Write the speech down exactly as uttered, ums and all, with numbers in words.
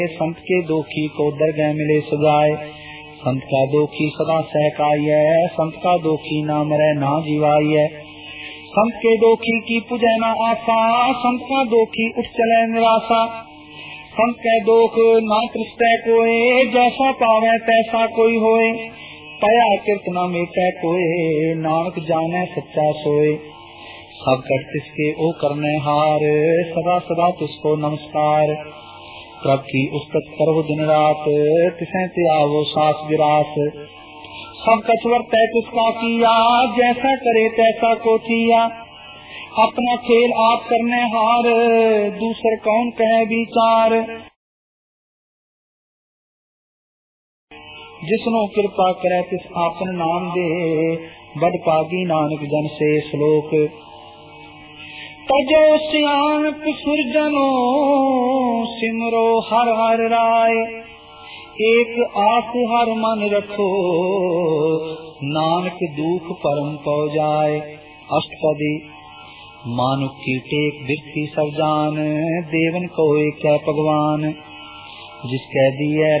संत के दोखी को दरगाह मिले सजाए। संत का दोखी सदा सहकाई है, संत का दोखी ना मरे ना जीवाई है। संत के दोखी की पूजै ना आशा, संत का दोखी उठ चले निराशा। संत के दोख ना कृष्टै कोय, जैसा पावे तैसा कोई होए। पया कीर्तना में कह कोय, नानक जाने सच्चा सोए। सब कर तिसके ओ करने हार, सदा सदा तुझको नमस्कार। प्रभ की उस्तत करो दिन रात, तिसें त्यावो सास विरास। सब कछ वर्तै तिसका किया, जैसा करे तैसा को थिया। अपना खेल आप करने हार, दूसर कौन कहे विचार। जिसनो कृपा करे तिस आपन नाम दे, बड़ पागी नानक जन से श्लोक। तजो सियानत सुरजनो, सिमरो हर हर राय। एक आस हर मन रखो, नानक दुख परम पौ जाए। अष्टपदी मानुख की टेक बिरथी सब जान, देवन को एक भगवान। जिसके दिए